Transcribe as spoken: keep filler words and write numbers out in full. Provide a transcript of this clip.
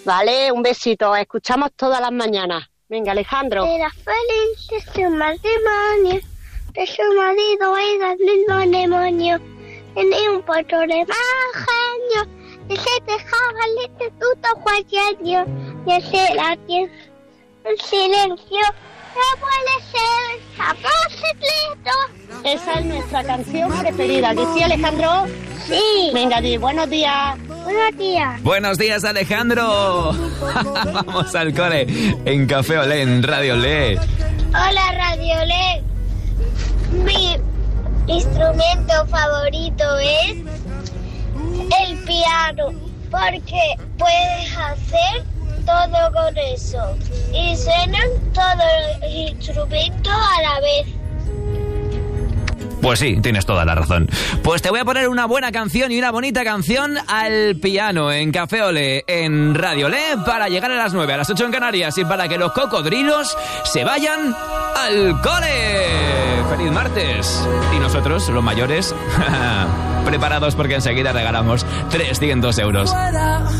Vale, un besito. Escuchamos todas las mañanas. Venga, Alejandro. Era feliz de su matrimonio, de su marido era el mismo demonio. Tenía un potro de mal genio, y se dejaba el instituto cualquier año. Y ese la tierra, el silencio, no puede ser el sabor secreto. Esa es nuestra canción preferida. ¿Que sí, Alejandro? Sí. Venga, di buenos días. Buenos días. Buenos días, Alejandro. Vamos al cole en Café Olé, en Radio Olé. Hola, Radio Olé. Mi instrumento favorito es el piano, porque puedes hacer todo con eso y suenan todos los instrumentos a la vez. Pues sí, tienes toda la razón. Pues te voy a poner una buena canción y una bonita canción al piano en Café Olé, en Radio Olé, para llegar a las nueve, a las ocho en Canarias, y para que los cocodrilos se vayan al cole. ¡Feliz martes! Y nosotros, los mayores, preparados porque enseguida regalamos trescientos euros.